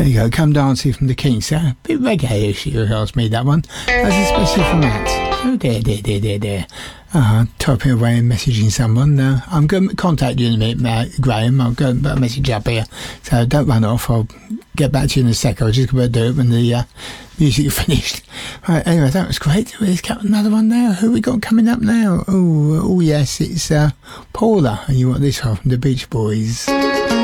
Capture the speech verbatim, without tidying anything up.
There you go, Come Dancing from the Kings. So, a bit reggae-ish, you asked me that one. That's especially for Matt. Oh dear, dear, dear, dear, dear. Uh, typing away and messaging someone. Uh, I'm going to contact you in a minute, Matt, Graham. I'll go and put a message up here. So don't run off. I'll get back to you in a sec. I was just going to do it when the uh, music finished. Right, anyway, that was great. There's another one now. Who we got coming up now? Oh, oh yes, it's uh, Paula. And you want this one from the Beach Boys.